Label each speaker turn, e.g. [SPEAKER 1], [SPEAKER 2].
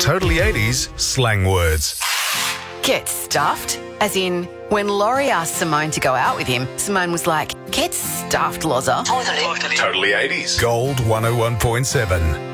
[SPEAKER 1] Totally 80s slang words.
[SPEAKER 2] Get stuffed? As in, when Laurie asked Simone to go out with him, Simone was like, get stuffed, Loza.
[SPEAKER 1] Totally 80s. Gold 101.7.